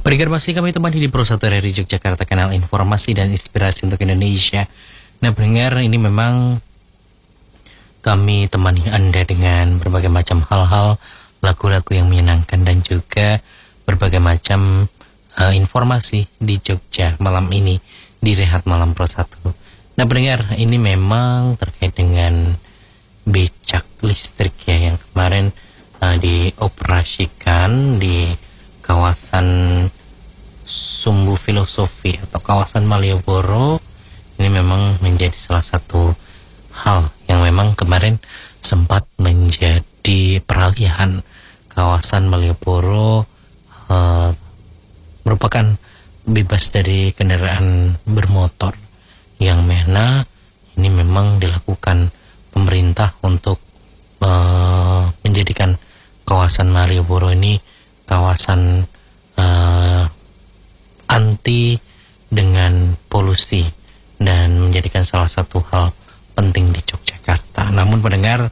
Pendengar masih kami temani di Pro 1 dari Yogyakarta, kanal informasi dan inspirasi untuk Indonesia. Nah pendengar, ini memang kami temani Anda dengan berbagai macam hal-hal, lagu-lagu yang menyenangkan dan juga berbagai macam informasi di Jogja malam ini di Rehat Malam Pro 1. Nah pendengar, ini memang terkait dengan becak listrik ya yang kemarin dioperasikan di kawasan Sumbu Filosofi atau kawasan Malioboro. Ini memang menjadi salah satu hal yang memang kemarin sempat menjadi peralihan kawasan Malioboro merupakan bebas dari kendaraan bermotor, yang mana ini memang dilakukan pemerintah untuk menjadikan kawasan Malioboro ini kawasan anti dengan polusi dan menjadikan salah satu hal penting di Yogyakarta. Namun pendengar,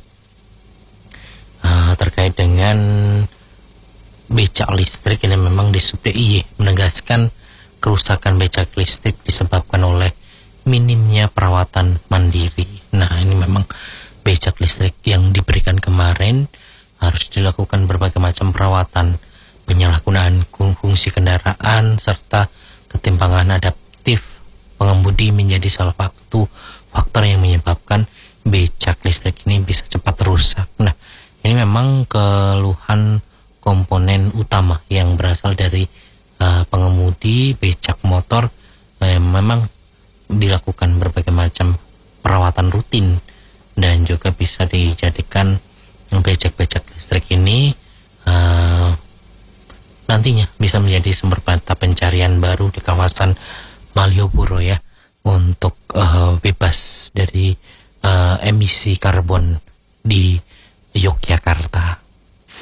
terkait dengan becak listrik ini memang di Sub DIY menegaskan kerusakan becak listrik disebabkan oleh minimnya perawatan mandiri. Nah ini memang becak listrik yang diberikan kemarin harus dilakukan berbagai macam perawatan, penyalahgunaan fungsi kendaraan, serta ketimpangan adaptif pengemudi menjadi salah satu faktor yang menyebabkan becak listrik ini bisa cepat rusak. Nah, ini memang keluhan komponen utama yang berasal dari pengemudi becak motor. Memang dilakukan berbagai macam perawatan rutin dan juga bisa dijadikan becak-becak listrik ini nantinya bisa menjadi sumber mata pencarian baru di kawasan Malioboro ya, untuk bebas dari emisi karbon di Yogyakarta.